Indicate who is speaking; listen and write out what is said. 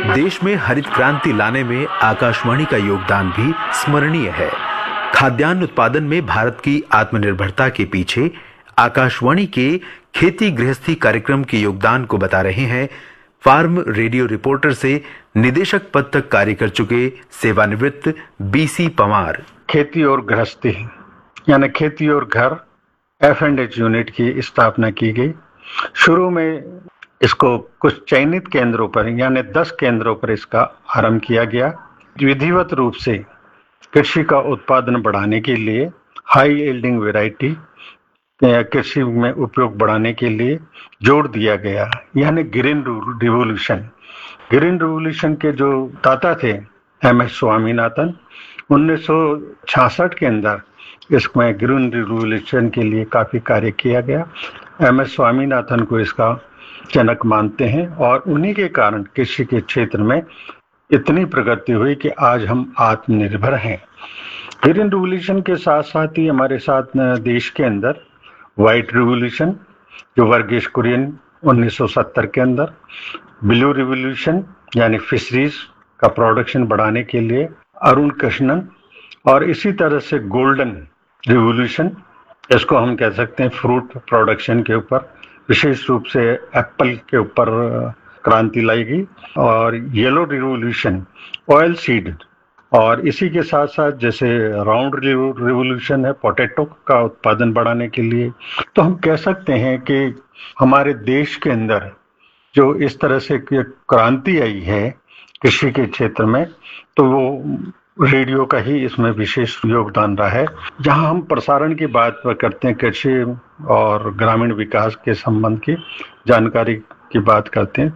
Speaker 1: देश में हरित क्रांति लाने में आकाशवाणी का योगदान भी स्मरणीय है। खाद्यान्न उत्पादन में भारत की आत्मनिर्भरता के पीछे आकाशवाणी के खेती गृहस्थी कार्यक्रम के योगदान को बता रहे हैं फार्म रेडियो रिपोर्टर से निदेशक पद तक कार्य कर चुके सेवानिवृत्त बीसी पंवार।
Speaker 2: खेती और गृहस्थी यानी खेती और घर F&H यूनिट की स्थापना की गई। शुरू में इसको कुछ चयनित केंद्रों पर यानी 10 केंद्रों पर इसका आरंभ किया गया। विधिवत रूप से कृषि का उत्पादन बढ़ाने के लिए हाई यील्डिंग वैरायटी कृषि में उपयोग बढ़ाने के लिए जोड़ दिया गया, यानी ग्रीन रिवॉल्यूशन। ग्रीन रिवॉल्यूशन के जो दाता थे MS स्वामीनाथन, 1966 के अंदर इसमें ग्रीन रिवॉल्यूशन के लिए काफी कार्य किया गया। MS स्वामीनाथन को इसका जनक मानते हैं और उन्हीं के कारण कृषि के क्षेत्र में इतनी प्रगति हुई कि आज हम आत्मनिर्भर हैं। ग्रीन रिवॉल्यूशन के साथ साथ ही हमारे साथ देश के अंदर व्हाइट रिवॉल्यूशन जो वर्गीस कुरियन 1970 के अंदर, ब्लू रिवॉल्यूशन यानी फिशरीज का प्रोडक्शन बढ़ाने के लिए अरुण कृष्णन, और इसी तरह से गोल्डन रिवॉल्यूशन, इसको हम कह सकते हैं फ्रूट प्रोडक्शन के ऊपर, विशेष रूप से एप्पल के ऊपर क्रांति लाई गई, और येलो रिवॉल्यूशन ऑयल सीड, और इसी के साथ साथ जैसे राउंड रिवॉल्यूशन है पोटैटो का उत्पादन बढ़ाने के लिए। तो हम कह सकते हैं कि हमारे देश के अंदर जो इस तरह से क्रांति आई है कृषि के क्षेत्र में, तो वो रेडियो का ही इसमें विशेष योगदान रहा है। जहां हम प्रसारण की बात करते हैं, कृषि और ग्रामीण विकास के संबंध की जानकारी की बात करते हैं,